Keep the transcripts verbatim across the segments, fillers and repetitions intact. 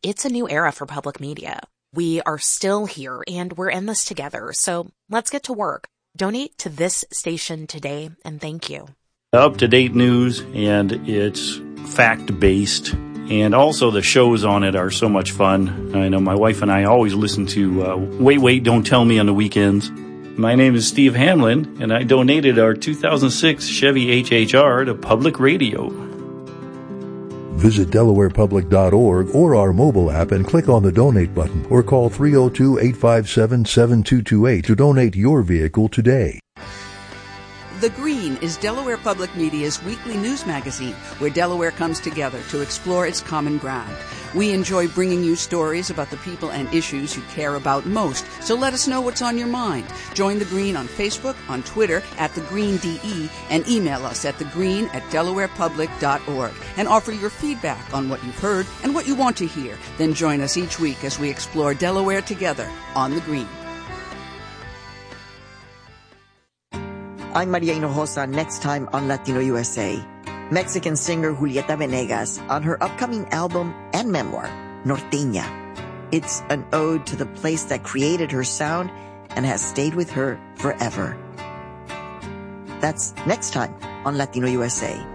it's a new era for public media. We are still here, and we're in this together, so let's get to work. Donate to this station today, and thank you. Up-to-date news, and it's fact-based, and also the shows on it are so much fun. I know my wife and I always listen to uh, Wait, Wait, Don't Tell Me on the weekends. My name is Steve Hamlin, and I donated our two thousand six Chevy H H R to public radio. Visit Delaware Public dot org or our mobile app and click on the donate button, or call three oh two, eight five seven, seven two two eight to donate your vehicle today. The Green is Delaware Public Media's weekly news magazine, where Delaware comes together to explore its common ground. We enjoy bringing you stories about the people and issues you care about most, so let us know what's on your mind. Join The Green on Facebook, on Twitter, at The Green D E, and email us at thegreen at Delaware Public dot org, and offer your feedback on what you've heard and what you want to hear. Then join us each week as we explore Delaware together on The Green. I'm Maria Hinojosa, next time on Latino U S A. Mexican singer Julieta Venegas on her upcoming album and memoir, Norteña. It's an ode to the place that created her sound and has stayed with her forever. That's next time on Latino U S A.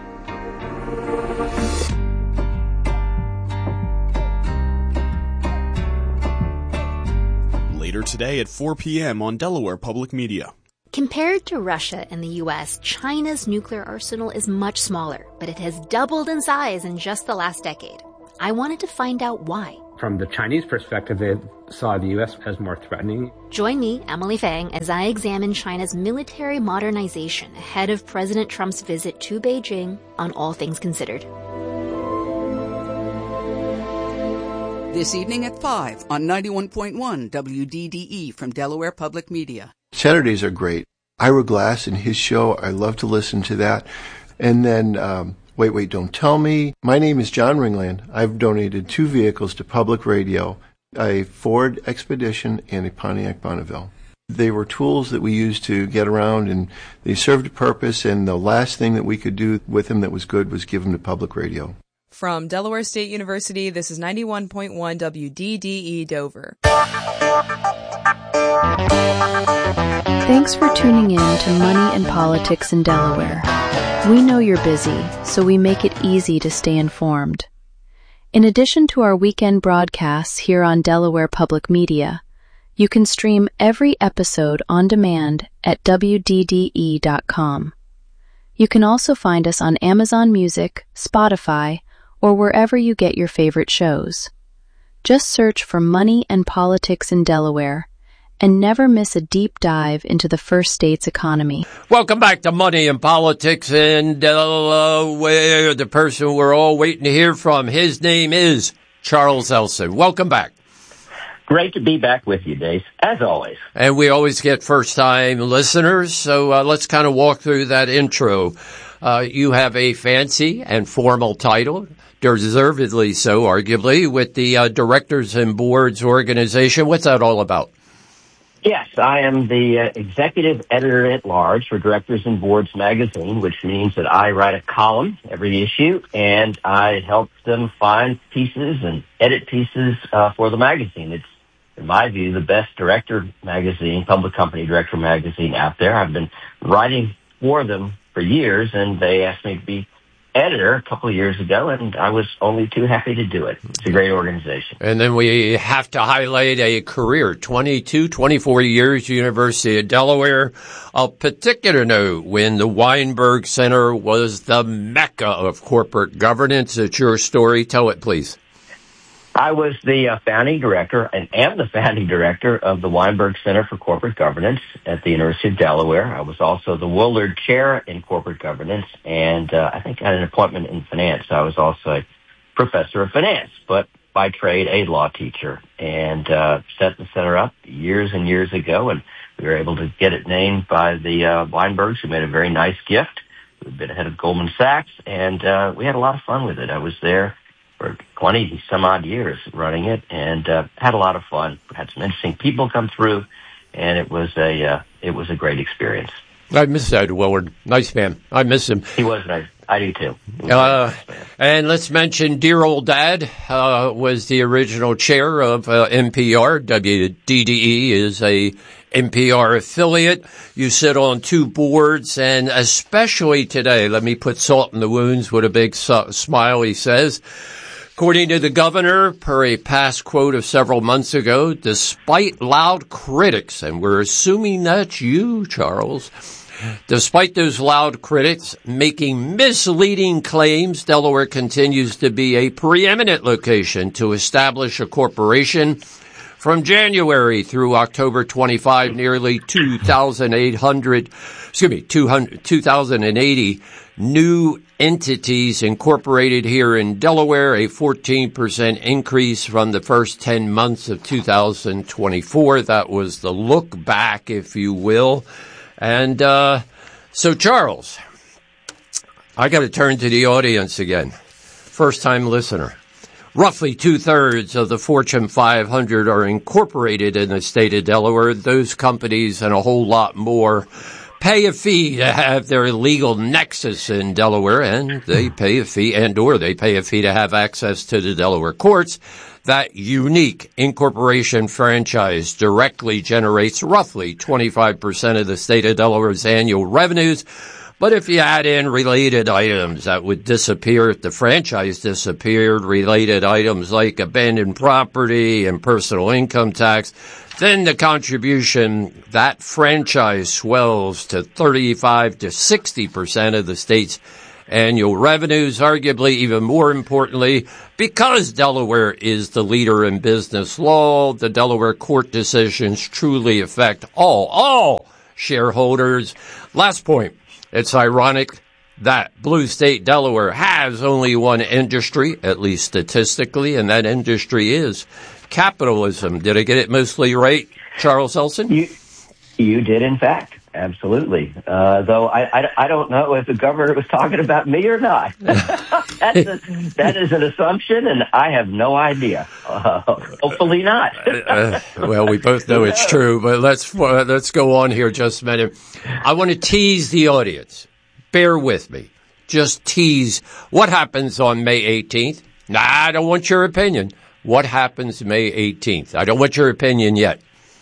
Later today at four p.m. on Delaware Public Media. Compared to Russia and the U S, China's nuclear arsenal is much smaller, but it has doubled in size in just the last decade. I wanted to find out why. From the Chinese perspective, they saw the U S as more threatening. Join me, Emily Fang, as I examine China's military modernization ahead of President Trump's visit to Beijing on All Things Considered. This evening at five on ninety-one point one W D D E from Delaware Public Media. Saturdays are great. Ira Glass and his show, I love to listen to that. And then, um, Wait, Wait, Don't Tell Me. My name is John Ringland. I've donated two vehicles to public radio, a Ford Expedition and a Pontiac Bonneville. They were tools that we used to get around, and they served a purpose, and the last thing that we could do with them that was good was give them to public radio. From Delaware State University, this is ninety-one point one W D D E Dover. Thanks for tuning in to Money and Politics in Delaware. We know you're busy, so we make it easy to stay informed. In addition to our weekend broadcasts here on Delaware Public Media, you can stream every episode on demand at W D D E dot com. You can also find us on Amazon Music, Spotify, or wherever you get your favorite shows. Just search for Money and Politics in Delaware, and never miss a deep dive into the first state's economy. Welcome back to Money and Politics in Delaware. The person we're all waiting to hear from, his name is Charles Elson. Welcome back. Great to be back with you, Dave, as always. And we always get first-time listeners, so uh, let's kind of walk through that intro. Uh, you have a fancy and formal title, deservedly so, arguably, with the uh, Directors and Boards organization. What's that all about? Yes, I am the uh, executive editor-at-large for Directors and Boards magazine, which means that I write a column every issue, and I help them find pieces and edit pieces uh, for the magazine. It's, in my view, the best director magazine, public company director magazine out there. I've been writing for them for years, and they asked me to be editor a couple of years ago, and I was only too happy to do it. It's a great organization. And then we have to highlight a career, twenty-two, twenty-four years, University of Delaware. A particular note, when the Weinberg Center was the mecca of corporate governance. It's your story. Tell it, please. I was the uh, founding director and am the founding director of the Weinberg Center for Corporate Governance at the University of Delaware. I was also the Woolard Chair in Corporate Governance, and uh, I think I had an appointment in finance. I was also a professor of finance, but by trade a law teacher, and uh, set the center up years and years ago, and we were able to get it named by the uh, Weinbergs, who made a very nice gift. We've been ahead of Goldman Sachs, and uh, we had a lot of fun with it. I was there for twenty some odd years running it, and uh, had a lot of fun. Had some interesting people come through, and it was a uh, it was a great experience. I miss Ed Willard. Nice man. I miss him. He was nice. I do too. Uh, and let's mention dear old dad, uh, was the original chair of uh, N P R. W D D E is a N P R affiliate. You sit on two boards, and especially today, let me put salt in the wounds with a big su- smile, he says. According to the governor, per a past quote of several months ago, despite loud critics, and we're assuming that's you, Charles, despite those loud critics making misleading claims, Delaware continues to be a preeminent location to establish a corporation. From January through October twenty-fifth, nearly two thousand eight hundred, excuse me, two thousand eighty new entities incorporated here in Delaware, a fourteen percent increase from the first ten months of two thousand twenty-four. That was the look back, if you will. And uh so, Charles, I got to turn to the audience again. First-time listener. Roughly two-thirds of the Fortune five hundred are incorporated in the state of Delaware. Those companies and a whole lot more pay a fee to have their legal nexus in Delaware, and they pay a fee and or they pay a fee to have access to the Delaware courts. That unique incorporation franchise directly generates roughly twenty-five percent of the state of Delaware's annual revenues. But if you add in related items that would disappear if the franchise disappeared, related items like abandoned property and personal income tax, then the contribution, that franchise swells to thirty-five to sixty percent of the state's annual revenues. Arguably, even more importantly, because Delaware is the leader in business law, the Delaware court decisions truly affect all, all shareholders. Last point. It's ironic that blue state Delaware has only one industry, at least statistically, and that industry is capitalism. Did I get it mostly right, Charles Elson? You, you did, in fact. Absolutely. Uh, though I, I, I don't know if the governor was talking about me or not. That's a, that is an assumption, and I have no idea. Uh, hopefully not. uh, well, we both know it's true, but let's uh, let's go on here just a minute. I want to tease the audience. Bear with me. Just tease what happens on May eighteenth. Nah, I don't want your opinion. What happens May eighteenth? I don't want your opinion yet.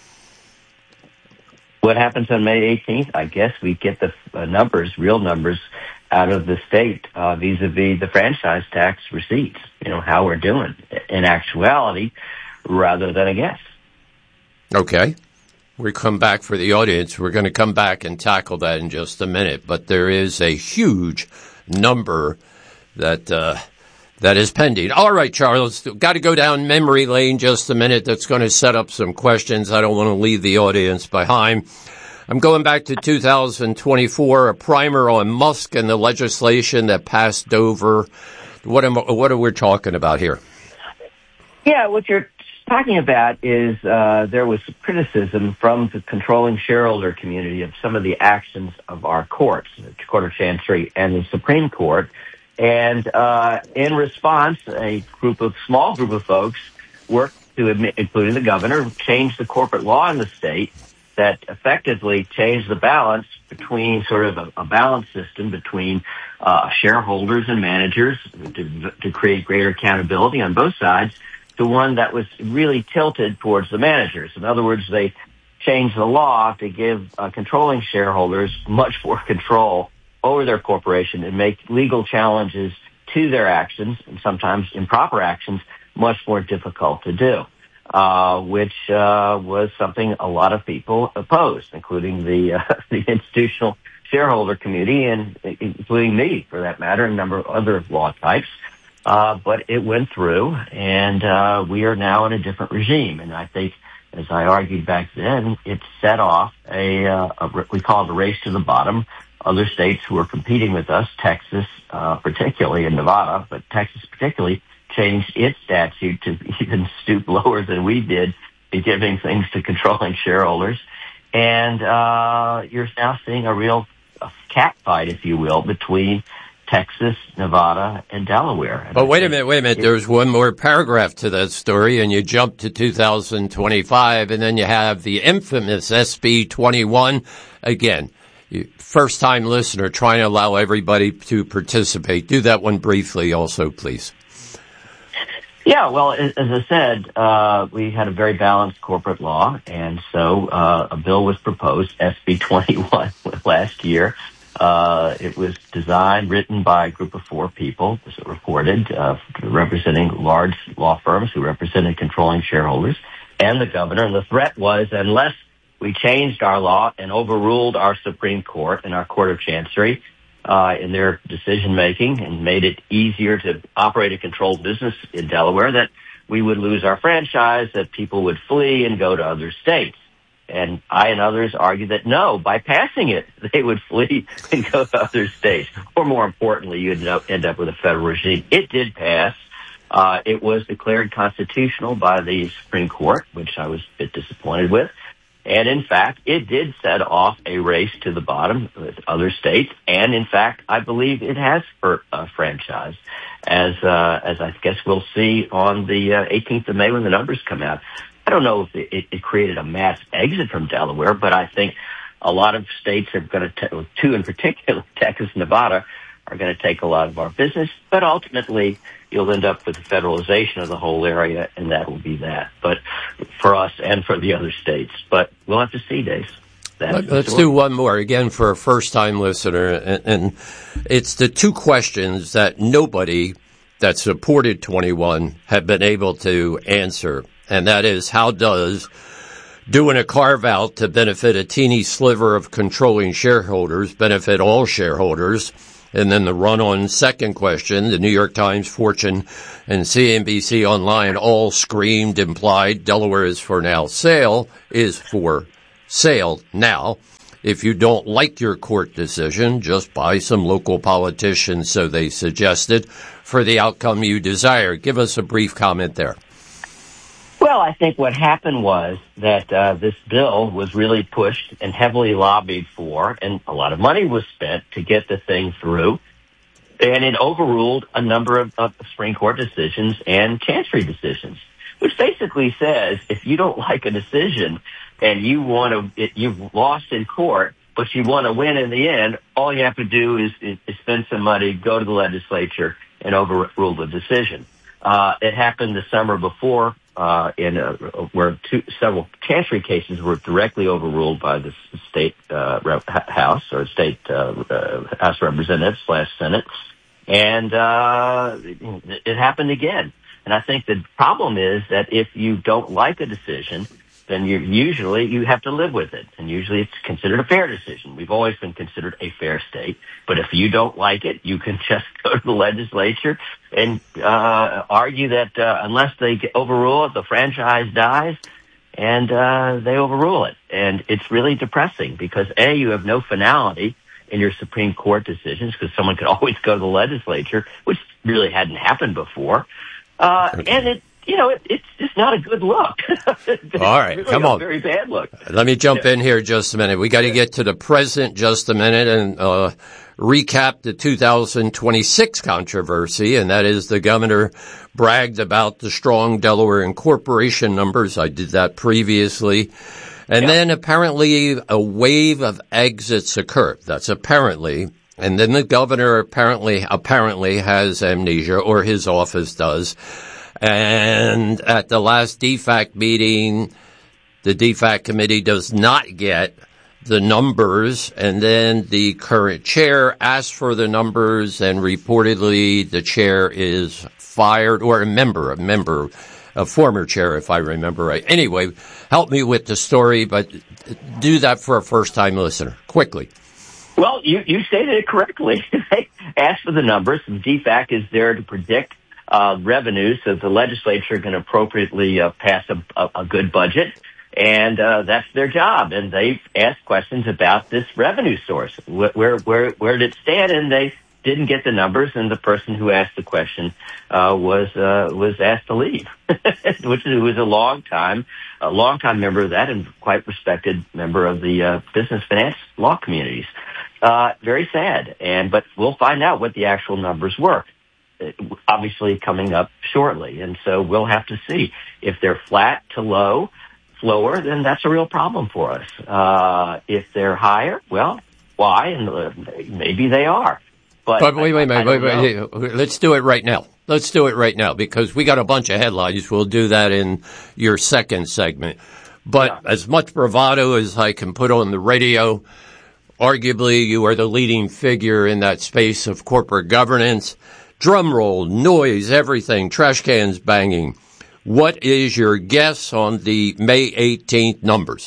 What happens on May eighteenth? I guess we get the uh, numbers, real numbers, out of the state uh, vis-a-vis the franchise tax receipts. You know, how we're doing in actuality rather than a guess. Okay. We come back for the audience. We're going to come back and tackle that in just a minute. But there is a huge number that uh, that is pending. All right, Charles, got to go down memory lane just a minute. That's going to set up some questions. I don't want to leave the audience behind. I'm going back to two thousand twenty-four, a primer on Musk and the legislation that passed over. What am what are we talking about here? Yeah, what you're talking about is uh, there was criticism from the controlling shareholder community of some of the actions of our courts, the Court of Chancery and the Supreme Court. And uh, in response, a group of small group of folks worked to, admit, including the governor, change the corporate law in the state that effectively changed the balance between sort of a, a balance system between uh, shareholders and managers to, to create greater accountability on both sides to one that was really tilted towards the managers. In other words, they changed the law to give uh, controlling shareholders much more control over their corporation and make legal challenges to their actions, and sometimes improper actions, much more difficult to do, uh, which uh, was something a lot of people opposed, including the, uh, the institutional shareholder community and including me, for that matter, and a number of other law types. Uh, but it went through, and uh, we are now in a different regime. And I think, as I argued back then, it set off a, uh, a we call it a race to the bottom. Other states who are competing with us, Texas, uh, particularly, and Nevada, but Texas particularly, changed its statute to even stoop lower than we did in giving things to controlling shareholders. And uh, you're now seeing a real a cat fight, if you will, between Texas, Nevada, and Delaware. And but wait a minute, wait a minute. There's one more paragraph to that story, and you jump to two thousand twenty-five, and then you have the infamous S B twenty-one again. first-time listener, trying to allow everybody to participate. Do that one briefly also, please. Yeah, well, as I said, uh, we had a very balanced corporate law, and so uh, a bill was proposed, S B twenty-one, last year. Uh, it was designed, written by a group of four people, as it reported, uh, representing large law firms who represented controlling shareholders, and the governor. And the threat was, unless we changed our law and overruled our Supreme Court and our Court of Chancery uh, in their decision-making and made it easier to operate a controlled business in Delaware, that we would lose our franchise, that people would flee and go to other states. And I and others argue that no, by passing it, they would flee and go to other states. Or more importantly, you'd end up with a federal regime. It did pass. Uh, it was declared constitutional by the Supreme Court, which I was a bit disappointed with. And in fact, it did set off a race to the bottom with other states. And in fact, I believe it has hurt a franchise, as uh, as I guess we'll see on the uh, eighteenth of May when the numbers come out. I don't know if it, it created a mass exit from Delaware, but I think a lot of states are going to, two in particular, Texas and Nevada, are going to take a lot of our business. But ultimately, you'll end up with the federalization of the whole area, and that will be that. But for us and for the other states. But we'll have to see, Dave. Let, let's do one more, again, for a first-time listener. And, and it's the two questions that nobody that supported twenty-one have been able to answer. And that is, how does doing a carve-out to benefit a teeny sliver of controlling shareholders benefit all shareholders? And then the run-on second question, the New York Times, Fortune, and C N B C Online all screamed, implied, Delaware is for now sale, is for sale now. If you don't like your court decision, just buy some local politicians, so they suggested, for the outcome you desire. Give us a brief comment there. Well, I think what happened was that uh, this bill was really pushed and heavily lobbied for, and a lot of money was spent to get the thing through. And it overruled a number of, of Supreme Court decisions and Chancery decisions, which basically says if you don't like a decision and you want to, you've lost in court, but you want to win in the end, all you have to do is, is, is spend some money, go to the legislature, and overrule the decision. Uh, it happened the summer before. Uh, in a, where two, several Chancery cases were directly overruled by the state uh, rep, House or state uh, uh, House of Representatives slash Senate, and uh, it, it happened again. And I think the problem is that if you don't like a decision, then you usually you have to live with it, and usually it's considered a fair decision. We've always been considered a fair state, but if you don't like it, you can just go to the legislature and uh argue that uh, unless they overrule it, the franchise dies, and uh they overrule it. And it's really depressing because, A, you have no finality in your Supreme Court decisions because someone could always go to the legislature, which really hadn't happened before. Uh and it You know, it, it's just not a good look. All right, really come a on. Very bad look. Let me jump yeah. in here just a minute. We got to get to the present just a minute and uh recap the two thousand twenty-six controversy, and that is the governor bragged about the strong Delaware incorporation numbers. I did that previously. And yeah. then apparently a wave of exits occurred. That's apparently. And then the governor apparently apparently has amnesia, or his office does. And at the last D FAC meeting, the D FAC committee does not get the numbers, and then the current chair asks for the numbers, and reportedly the chair is fired, or a member, a member, a former chair, if I remember right. Anyway, help me with the story, but do that for a first-time listener, quickly. Well, you, you stated it correctly. They asked for the numbers, and D FAC is there to predict Uh, revenues, so the legislature can appropriately uh, pass a, a, a good budget, and uh, that's their job. And they asked questions about this revenue source. Where, where, where, where did it stand? And they didn't get the numbers, and the person who asked the question uh, was uh, was asked to leave, which was a long time, a long time member of that, and quite respected member of the uh, business finance law communities. Uh, very sad, and but we'll find out what the actual numbers were. Obviously coming up shortly. And so we'll have to see. If they're flat to low, lower, then that's a real problem for us. Uh, if they're higher, well, why, and uh, maybe they are. But, but wait, wait, I, wait, I wait, wait. Let's do it right now. Let's do it right now because we got a bunch of headlines. We'll do that in your second segment. But yeah. As much bravado as I can put on the radio, arguably you are the leading figure in that space of corporate governance. Drum roll, noise, everything, trash cans banging. What is your guess on the May eighteenth numbers?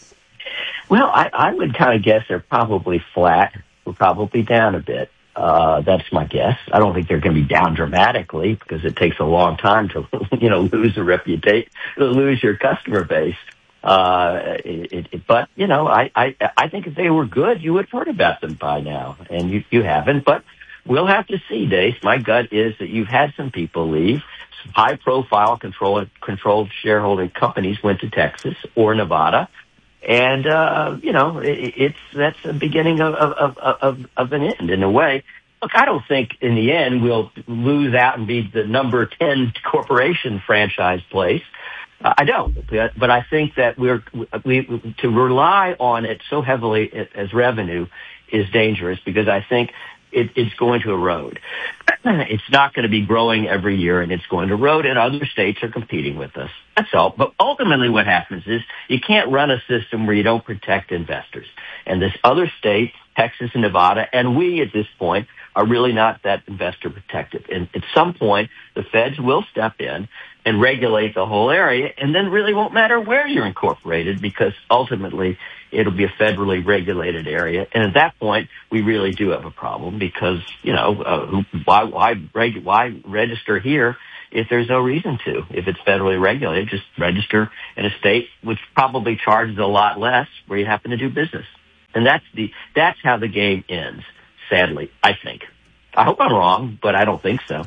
Well, I, I would kind of guess they're probably flat. We're probably down a bit. Uh, that's my guess. I don't think they're going to be down dramatically because it takes a long time to, you know, lose a reputation, to lose your customer base. Uh, it, it, but, you know, I, I, I think if they were good, you would have heard about them by now, and you, you haven't. But we'll have to see, Dace. My gut is that you've had some people leave. Some high-profile control, controlled shareholding companies went to Texas or Nevada. And, uh, you know, it, it's, that's the beginning of, of, of, of an end in a way. Look, I don't think in the end we'll lose out and be the number ten corporation franchise place. Uh, I don't, but I think that we're, we, to rely on it so heavily as revenue is dangerous because I think it, it's going to erode. It's not going to be growing every year, and it's going to erode, and other states are competing with us. That's all. But ultimately what happens is you can't run a system where you don't protect investors. And this other state, Texas and Nevada, and we at this point are really not that investor protective. And at some point, the feds will step in and regulate the whole area, and then really won't matter where you're incorporated because ultimately it'll be a federally regulated area. And at that point, we really do have a problem because, you know, uh, why, why, reg- why register here if there's no reason to? If it's federally regulated, just register in a state which probably charges a lot less where you happen to do business. And that's the, that's how the game ends, sadly, I think. I hope I'm wrong, but I don't think so.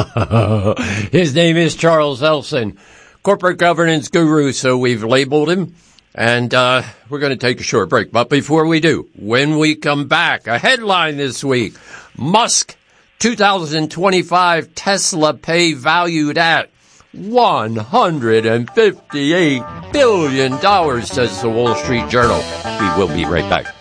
His name is Charles Elson, corporate governance guru, so we've labeled him. And uh we're going to take a short break. But before we do, when we come back, a headline this week, Musk, two thousand twenty-five Tesla pay valued at one hundred fifty-eight billion dollars, says the Wall Street Journal. We will be right back.